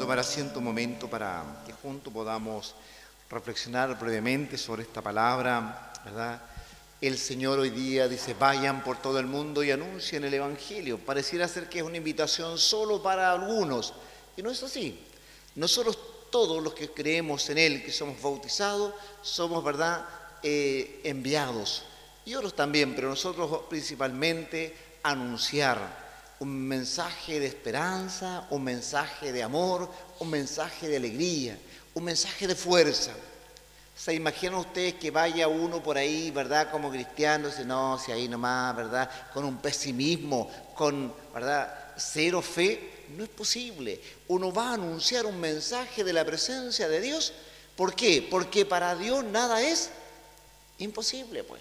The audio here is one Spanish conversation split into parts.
tomar asiento un momento para que juntos podamos reflexionar brevemente sobre esta palabra, ¿verdad? El Señor hoy día dice, vayan por todo el mundo y anuncien el Evangelio. Pareciera ser que es una invitación solo para algunos, y no es así. Nosotros todos los que creemos en Él, que somos bautizados, somos, ¿verdad?, enviados. Y otros también, pero nosotros principalmente anunciar un mensaje de esperanza, un mensaje de amor, un mensaje de alegría, un mensaje de fuerza. ¿Se imaginan ustedes que vaya uno por ahí, verdad, como cristiano, dice, no, si ahí nomás, verdad, con un pesimismo, con, verdad, cero fe? No es posible. Uno va a anunciar un mensaje de la presencia de Dios. ¿Por qué? Porque para Dios nada es imposible, pues.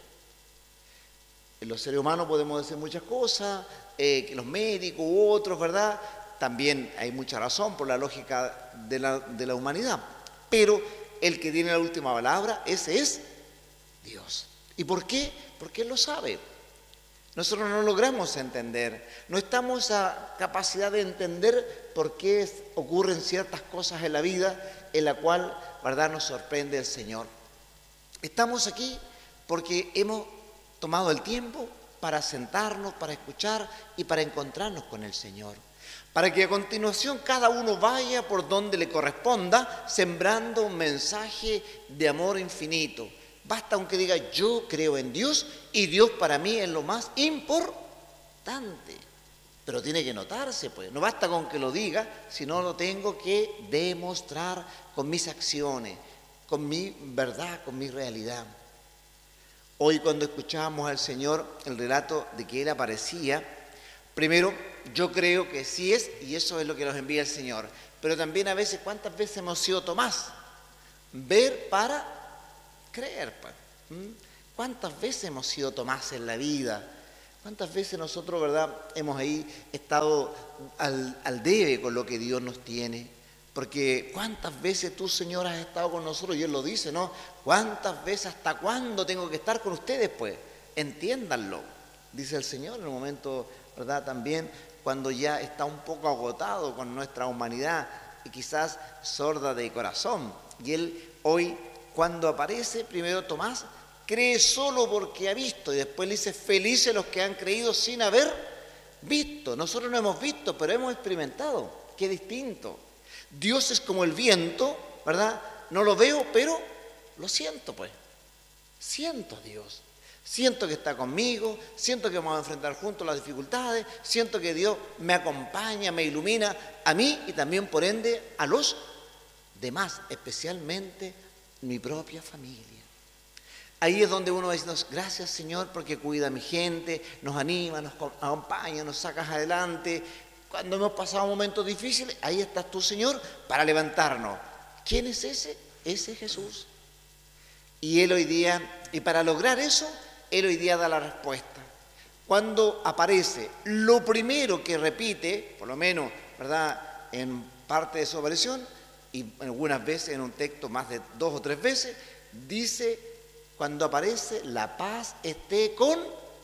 En los seres humanos podemos decir muchas cosas, que los médicos u otros, ¿verdad? También hay mucha razón por la lógica de la humanidad. Pero el que tiene la última palabra, ese es Dios. ¿Y por qué? Porque Él lo sabe. Nosotros no logramos entender, no estamos a capacidad de entender por qué ocurren ciertas cosas en la vida en la cual, ¿verdad?, nos sorprende el Señor. Estamos aquí porque hemos tomado el tiempo para sentarnos, para escuchar y para encontrarnos con el Señor. Para que a continuación cada uno vaya por donde le corresponda, sembrando un mensaje de amor infinito. Basta aunque diga, yo creo en Dios y Dios para mí es lo más importante. Pero tiene que notarse, pues. No basta con que lo diga, sino lo tengo que demostrar con mis acciones, con mi verdad, con mi realidad. Hoy cuando escuchábamos al Señor el relato de que Él aparecía, primero yo creo que sí es, y eso es lo que nos envía el Señor. Pero también a veces, ¿cuántas veces hemos sido Tomás? Ver para creer. ¿Cuántas veces hemos sido Tomás en la vida? ¿Cuántas veces nosotros, verdad, hemos ahí estado al debe con lo que Dios nos tiene? Porque ¿cuántas veces tú, Señor, has estado con nosotros? Y Él lo dice, ¿no? ¿Cuántas veces, hasta cuándo tengo que estar con ustedes? Pues entiéndanlo, dice el Señor en un momento, ¿verdad? También cuando ya está un poco agotado con nuestra humanidad y quizás sorda de corazón. Y Él hoy, cuando aparece, primero Tomás cree solo porque ha visto, y después le dice, felices los que han creído sin haber visto. Nosotros no hemos visto, pero hemos experimentado. Qué distinto. Dios es como el viento, ¿verdad? No lo veo, pero lo siento, pues. Siento a Dios. Siento que está conmigo, siento que vamos a enfrentar juntos las dificultades, siento que Dios me acompaña, me ilumina a mí y también, por ende, a los demás, especialmente mi propia familia. Ahí es donde uno dice, gracias, Señor, porque cuida a mi gente, nos anima, nos acompaña, nos sacas adelante. Cuando hemos pasado momentos difíciles, ahí estás tú, Señor, para levantarnos. ¿Quién es ese? Ese es Jesús. Y Él hoy día, y para lograr eso, Él hoy día da la respuesta. Cuando aparece, lo primero que repite, por lo menos, ¿verdad?, en parte de su aparición, y algunas veces en un texto más de 2 o 3 veces, dice, cuando aparece, la paz esté con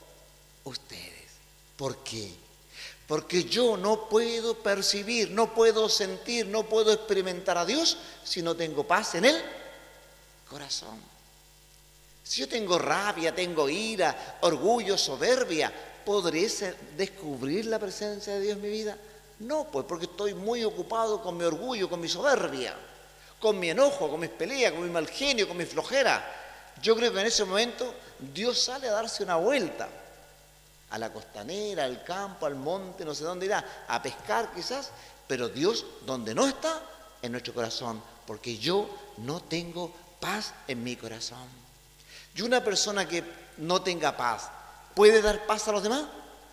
ustedes. ¿Por qué? Porque yo no puedo percibir, no puedo sentir, no puedo experimentar a Dios si no tengo paz en el corazón. Si yo tengo rabia, tengo ira, orgullo, soberbia, ¿podré descubrir la presencia de Dios en mi vida? No, pues porque estoy muy ocupado con mi orgullo, con mi soberbia, con mi enojo, con mis peleas, con mi mal genio, con mi flojera. Yo creo que en ese momento Dios sale a darse una vuelta a la costanera, al campo, al monte, no sé dónde irá, a pescar quizás, pero Dios donde no está, en nuestro corazón, porque yo no tengo paz en mi corazón. ¿Y una persona que no tenga paz, puede dar paz a los demás?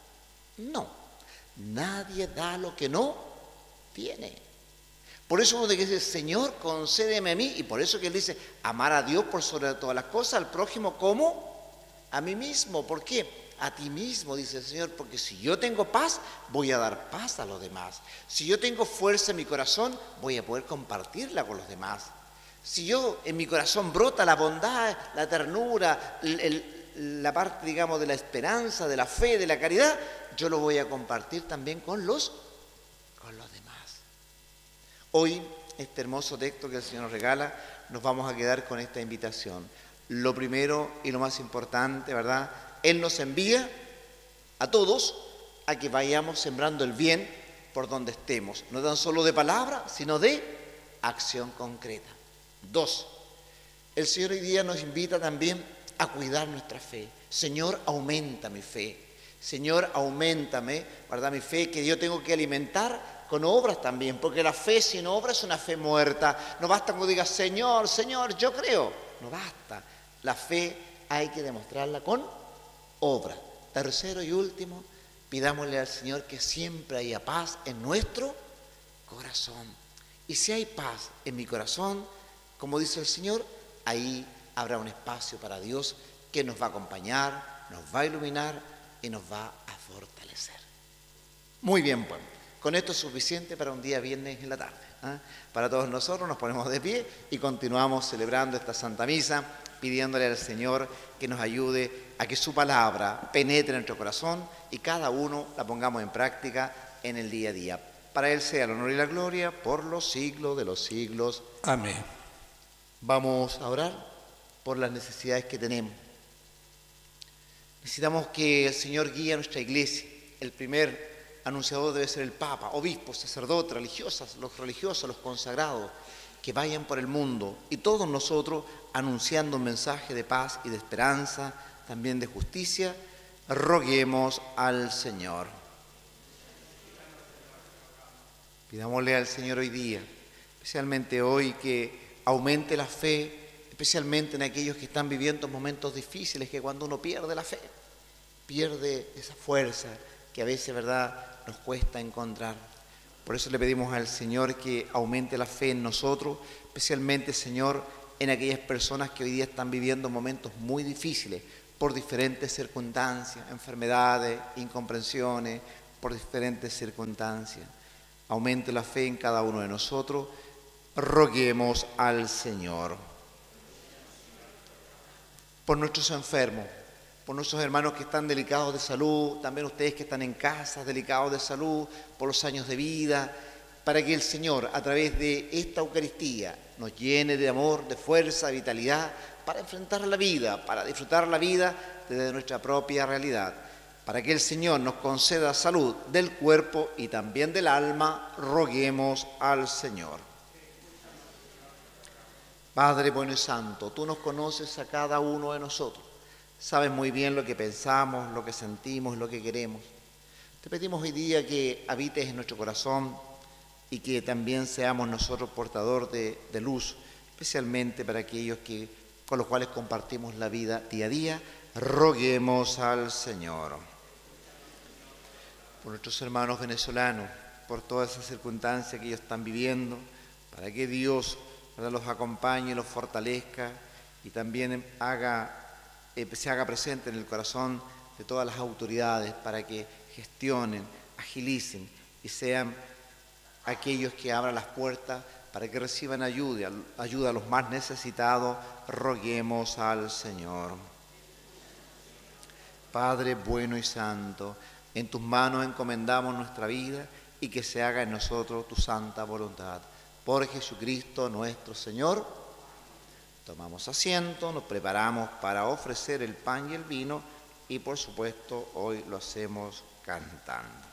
No, nadie da lo que no tiene. Por eso uno tiene que decir, Señor, concédeme a mí, y por eso que Él dice, amar a Dios por sobre todas las cosas, al prójimo como a mí mismo. ¿Por qué? A ti mismo, dice el Señor, porque si yo tengo paz, voy a dar paz a los demás. Si yo tengo fuerza en mi corazón, voy a poder compartirla con los demás. Si yo en mi corazón brota la bondad, la ternura, la parte, digamos, de la esperanza, de la fe, de la caridad, yo lo voy a compartir también con los demás. Hoy, este hermoso texto que el Señor nos regala, nos vamos a quedar con esta invitación. Lo primero y lo más importante, ¿verdad? Él nos envía a todos a que vayamos sembrando el bien por donde estemos, no tan solo de palabra, sino de acción concreta. 2. El Señor hoy día nos invita también a cuidar nuestra fe. Señor, aumenta mi fe. Señor, auméntame, ¿verdad? Mi fe que yo tengo que alimentar con obras también, porque la fe sin obras es una fe muerta. No basta cuando digas, Señor, Señor, yo creo. No basta. La fe hay que demostrarla con obra. Tercero y último, pidámosle al Señor que siempre haya paz en nuestro corazón. Y si hay paz en mi corazón, como dice el Señor, ahí habrá un espacio para Dios que nos va a acompañar, nos va a iluminar y nos va a fortalecer. Muy bien, pues, con esto es suficiente para un día viernes en la tarde, ¿eh? Para todos nosotros nos ponemos de pie y continuamos celebrando esta Santa Misa, pidiéndole al Señor que nos ayude a que su palabra penetre en nuestro corazón y cada uno la pongamos en práctica en el día a día. Para Él sea el honor y la gloria por los siglos de los siglos. Amén. Vamos a orar por las necesidades que tenemos. Necesitamos que el Señor guíe a nuestra iglesia. El primer anunciador debe ser el Papa, obispos, sacerdotes, religiosas, los consagrados, que vayan por el mundo y todos nosotros anunciando un mensaje de paz y de esperanza, también de justicia. Roguemos al Señor. Pidámosle al Señor hoy día, especialmente hoy, que aumente la fe, especialmente en aquellos que están viviendo momentos difíciles, que cuando uno pierde la fe, pierde esa fuerza que a veces, ¿verdad?, nos cuesta encontrar. Por eso le pedimos al Señor que aumente la fe en nosotros, especialmente, Señor, en aquellas personas que hoy día están viviendo momentos muy difíciles por diferentes circunstancias, enfermedades, incomprensiones, por diferentes circunstancias. Aumente la fe en cada uno de nosotros. Roguemos al Señor. Por nuestros enfermos, por nuestros hermanos que están delicados de salud, también ustedes que están en casa, delicados de salud, por los años de vida, para que el Señor, a través de esta Eucaristía, nos llene de amor, de fuerza, de vitalidad, para enfrentar la vida, para disfrutar la vida desde nuestra propia realidad. Para que el Señor nos conceda salud del cuerpo y también del alma, roguemos al Señor. Padre bueno y santo, tú nos conoces a cada uno de nosotros. Sabes muy bien lo que pensamos, lo que sentimos, lo que queremos. Te pedimos hoy día que habites en nuestro corazón y que también seamos nosotros portadores de luz, especialmente para aquellos con los cuales compartimos la vida día a día. Roguemos al Señor. Por nuestros hermanos venezolanos, por todas esas circunstancias que ellos están viviendo, para que Dios, ¿verdad?, los acompañe, los fortalezca y también se haga presente en el corazón de todas las autoridades para que gestionen, agilicen y sean aquellos que abran las puertas para que reciban ayuda a los más necesitados. Roguemos al Señor. Padre bueno y santo, en tus manos encomendamos nuestra vida y que se haga en nosotros tu santa voluntad. Por Jesucristo nuestro Señor. Tomamos asiento, nos preparamos para ofrecer el pan y el vino y por supuesto hoy lo hacemos cantando.